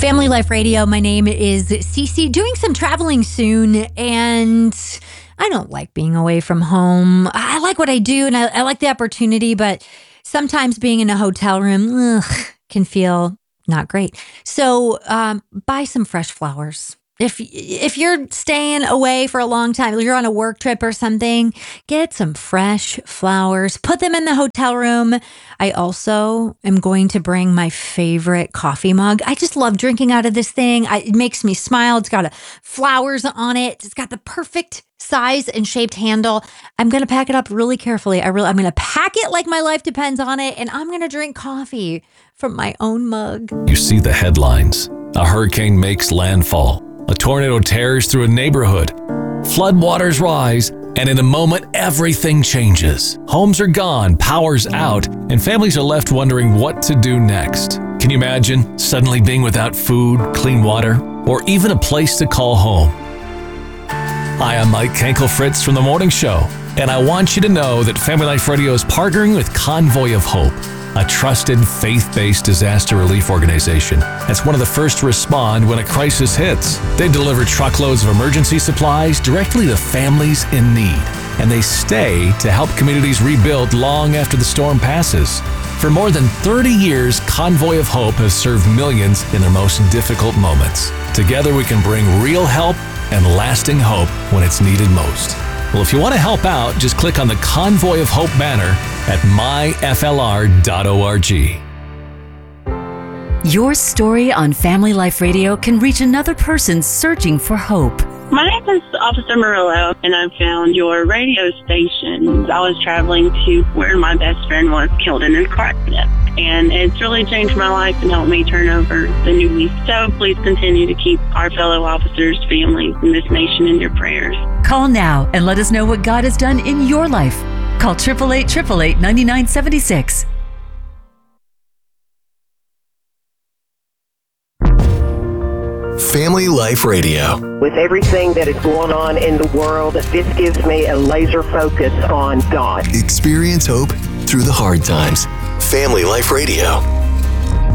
Family Life Radio. My name is Cece, doing some traveling soon, and I don't like being away from home. I like what I do, and I like the opportunity, but sometimes being in a hotel room can feel not great. So buy some fresh flowers. If you're staying away for a long time, you're on a work trip or something, get some fresh flowers, put them in the hotel room. I also am going to bring my favorite coffee mug. I just love drinking out of this thing. It makes me smile. It's got flowers on it. It's got the perfect size and shaped handle. I'm going to pack it up really carefully. I'm going to pack it like my life depends on it, and I'm going to drink coffee from my own mug. You see the headlines. A hurricane makes landfall. A tornado tears through a neighborhood. Floodwaters rise, and in a moment, everything changes. Homes are gone, power's out, and families are left wondering what to do next. Can you imagine suddenly being without food, clean water, or even a place to call home? Hi, I'm Mike Kankel-Fritz from The Morning Show, and I want you to know that Family Life Radio is partnering with Convoy of Hope, a trusted, faith-based disaster relief organization that's one of the first to respond when a crisis hits. They deliver truckloads of emergency supplies directly to families in need, and they stay to help communities rebuild long after the storm passes. For more than 30 years, Convoy of Hope has served millions in their most difficult moments. Together, we can bring real help and lasting hope when it's needed most. Well, if you want to help out, just click on the Convoy of Hope banner at myflr.org. Your story on Family Life Radio can reach another person searching for hope. My name is Officer Murillo, and I found your radio station. I was traveling to where my best friend was killed in a car accident, and it's really changed my life and helped me turn over the new leaf. So please continue to keep our fellow officers, families, and this nation in your prayers. Call now and let us know what God has done in your life. Call 888-888-9976. Family Life Radio. With everything that is going on in the world, this gives me a laser focus on God. Experience hope through the hard times. Family Life Radio.